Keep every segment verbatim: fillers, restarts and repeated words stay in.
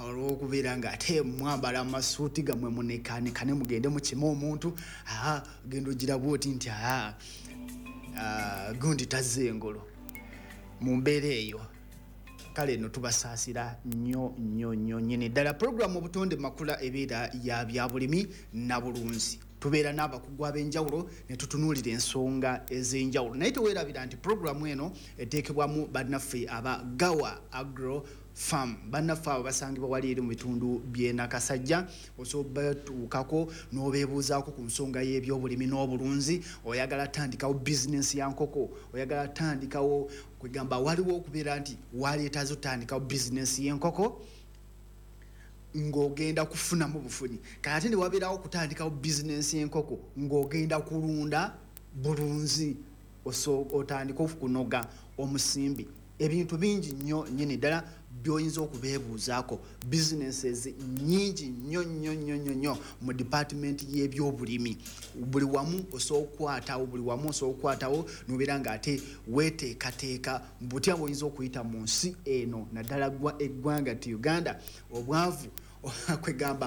olw'okubeera ng'ate mwambala amasuuti gammwe munekaanekane mugende mukime omuntu aa genda ogira bwoti nti aa gundi tazze engolo mu mbeera eyo kale no tubasaasira nnyo nnyo nnyo nnyini ddala puroguramu obutonde makula ebeera ya byabulimi na bulunzi tubeera n'abakugu ab'enjawulo ne tutunuulira ensonga ez'enjawulo naye teweerabira nti puroguramu eno eteekebwamu bannaffe aba Gawa Agro Farm bannaffe abo basangibwa wali eri mu bitundu by'e Nakasajja osobola batuukako n'obeebuuzaako ku nsonga y'ebyobulimi n'obulunzi oyagala tandikawo bizinensi ya nkoko oyagala tandikawo kwegamba waliwo okubeera nti waleetazo tandikawo bizinensi y'enkoko ng'ogenda kufunamu bufunyi kati ne wabeerawo okutandikawo bizinensi y'enkoko ng'ogenda kulunda bulunzi otandika okunoga omusimbi ebintu bingi nnyo nnyini ddala by'oyinza okubeebuuzaako businesses nnyingi nnyo nnyo nnyo nnyo nnyo mu department y'ebyobulimi buli wamu osobola okukwatawo buli wamu osobola okukwatawo n'obeera ng'ate weeteekateeka butya bw'oyinza okuyita mu nsi eno naddala eggwanga ti Uganda obwavu kwegamba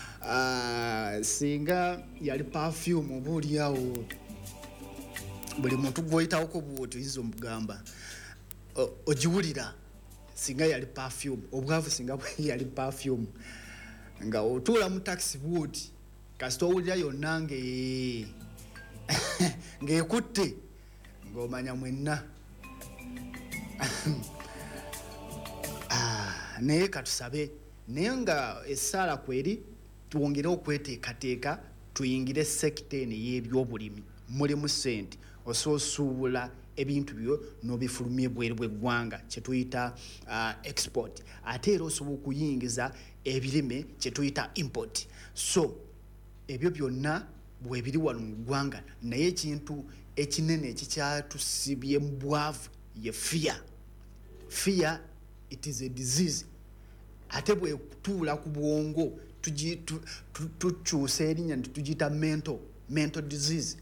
singa yali perfume oba oliawo buli muntu gw'oyitawoko bwoti oyinza omugamba ojiwulira singa yali perfume obwavu singa yali perfume nga otuula mu taxi bwoti kasita owulira yonna nge ng'ekutte ng'omanya mwenna naye katusabe naye nga essaala kweri twongere okweteekateeka tuyingire sekita eno y'ebyobulimi mulimu ssente osoosuubula ebintu byo n'obifulumya ebweru bw'eggwanga kye tuyita uh, export ate era osobola okuyingiza ebirime kye tuyita import so ebyo byonna bwebiri wano mu ggwanga naye ekintu ekinene ekikyatusibye mu bwavu ye fear fear it is a disease ate bwekutuula ku bwongo tukyusa erinnya nti tugiyita mental mental disease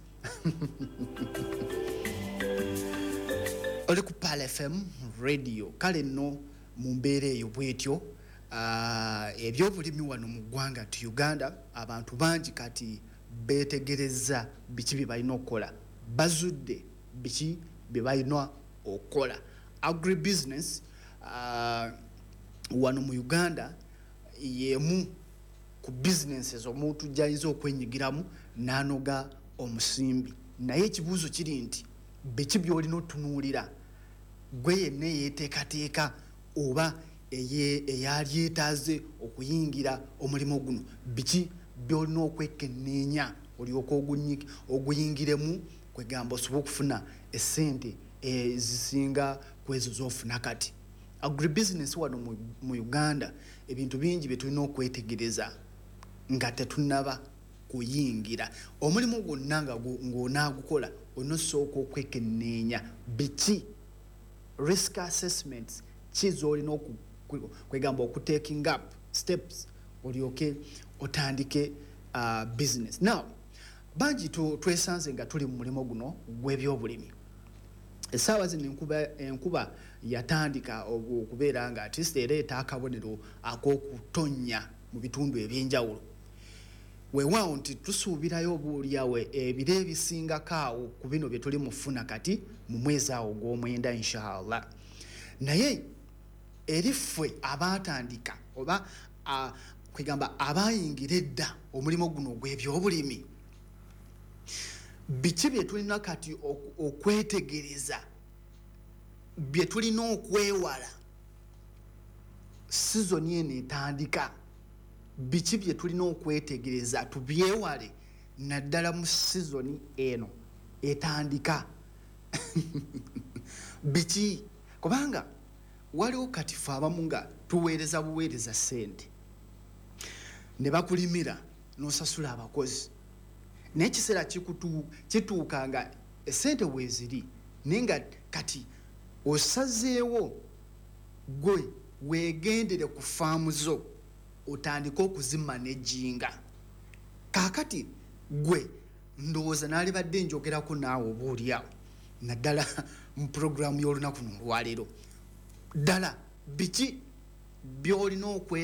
oli ku Pal F M radio kale nno mu mbeera eyo bwetyo ebyobulimi wano mu ggwanga ti Uganda abantu bangi kati beetegereza biki bye balina okukola bazudde biki bye balina okukola agribusiness uh, wano mu Uganda yemu ku businesses omuntu gy'ayinza okwenyigiramu n'anoga omusimbi naye ekibuuzo kiri nti biki by'olina otunuulira gwe yenna yeeteekateeka oba eyalyetaaze okuyingira omulimu guno biki by'olina okwekenneenya olyoka oguyingiremu kwegamba osobole okufuna essente ezisinga kwezo z'ofuna kati agribusiness wano mu Uganda ebintu bingi bye tulina okwetegereza nga tetunnaba kuyingira omulimu gwonna nga ng'onaagukola onosooka okwekenneenya biki risk assessments kizolina kwegamba okutaking up steps olyoke otandike uh, business now bangi twesanze nga tuli mu mulimo guno gw'ebyobulimi essaawa zino enkuba enkuba yatandika okubeera nga ati ereeta akabonero ak'okutonnya mu bitundu ebyenjawulo weewaawo nti tusuubirayo obuulyawo ebiro ebisingako awo ku bino bye tuli mufuna kati mu mwezi awo gw'omwenda inshallah naye eri ffe abaatandika oba uh, kwegamba abayingira edda omulimu guno gw'ebyobulimi biki bye tulina kati okwetegereza bye tulina okwewala sizoni eno etandika biki bye tulina okwetegereza tubyewale naddala mu sizoni eno etandika biki kubanga waliwo kati fe abamu nga tuweereza buweereza ssente ne bakulimira n'osasula abakozi naye ekiseera kituuka nga essente weeziri naye nga kati osazeewo gwe weegendere ku faamu zo otandika okuzimanejinga kaakati gwe ndowooza n'alibadde njogerako naawe obuulyawo naddala mu puroguramu y'olunaku n'olwaleero ddala biki by'olina okwe